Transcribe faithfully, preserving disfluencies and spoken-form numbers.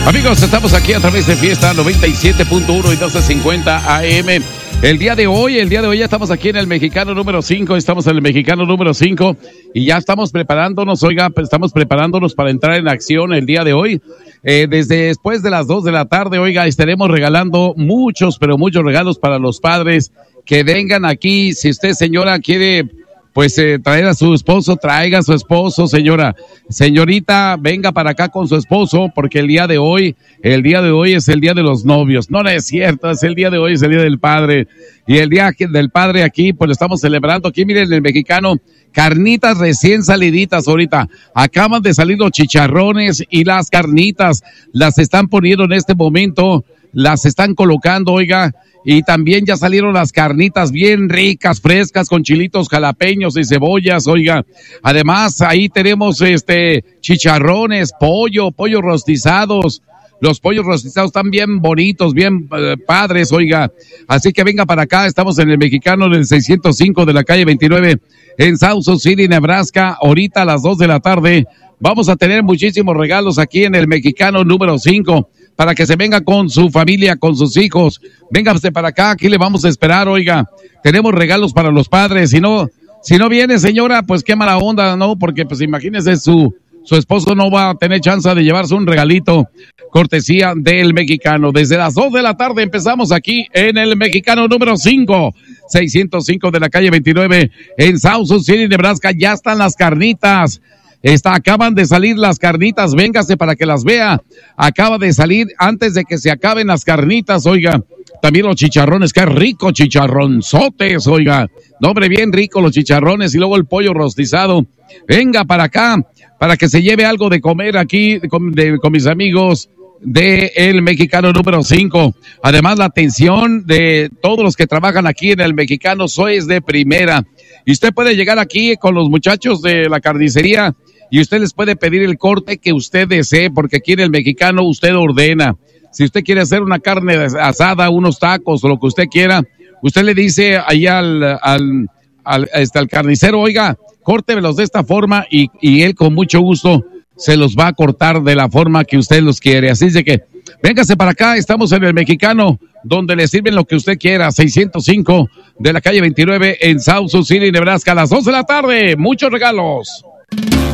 Amigos, estamos aquí a través de Fiesta noventa y siete punto uno y doce cincuenta A M. El día de hoy, el día de hoy ya estamos aquí en el Mexicano número cinco, estamos en el Mexicano número cinco y ya estamos preparándonos, oiga, estamos preparándonos para entrar en acción el día de hoy. Eh, desde después de las dos de la tarde, oiga, estaremos regalando muchos, pero muchos regalos para los padres que vengan aquí. Si usted, señora, quiere pues eh, traer a su esposo, traiga a su esposo, señora. Señorita, venga para acá con su esposo, porque el día de hoy, el día de hoy es el día de los novios. No, no es cierto, es el día de hoy, es el día del padre. Y el día del padre aquí, pues lo estamos celebrando. Aquí, miren, el Mexicano, carnitas recién saliditas ahorita. Acaban de salir los chicharrones y las carnitas. Las están poniendo en este momento, las están colocando, oiga. Y también ya salieron las carnitas bien ricas, frescas, con chilitos jalapeños y cebollas, oiga. Además, ahí tenemos este chicharrones, pollo, pollos rostizados. Los pollos rostizados están bien bonitos, bien eh, padres, oiga. Así que venga para acá, estamos en el Mexicano del seiscientos cinco de la calle veintinueve, en South Sioux City, Nebraska, ahorita a las dos de la tarde. Vamos a tener muchísimos regalos aquí en el Mexicano número cinco. Para que se venga con su familia, con sus hijos. Véngase para acá, aquí le vamos a esperar, oiga. Tenemos regalos para los padres. Si no, si no viene, señora, pues qué mala onda, ¿no? Porque, pues, imagínese, su, su esposo no va a tener chance de llevarse un regalito. Cortesía del Mexicano. Desde las dos de la tarde empezamos aquí en el Mexicano número cinco, seiscientos cinco de la calle veintinueve, en South Sioux City, Nebraska. Ya están las carnitas. Está, acaban de salir las carnitas, véngase para que las vea. Acaba de salir antes de que se acaben las carnitas, oiga. También los chicharrones, qué rico chicharronzotes, oiga. No, hombre, bien rico los chicharrones y luego el pollo rostizado. Venga para acá, para que se lleve algo de comer aquí con, de, con mis amigos de el Mexicano número cinco. Además, la atención de todos los que trabajan aquí en el Mexicano es de primera. Y usted puede llegar aquí con los muchachos de la carnicería y usted les puede pedir el corte que usted desee, porque aquí en el Mexicano usted ordena. Si usted quiere hacer una carne asada, unos tacos o lo que usted quiera, usted le dice ahí al, al, al, este, al carnicero, oiga, córtemelos de esta forma y, y él con mucho gusto se los va a cortar de la forma que usted los quiere. Así es de que, véngase para acá, estamos en el Mexicano, donde le sirven lo que usted quiera, seiscientos cinco de la calle veintinueve en South Sioux City, Nebraska, a las dos de la tarde. Muchos regalos.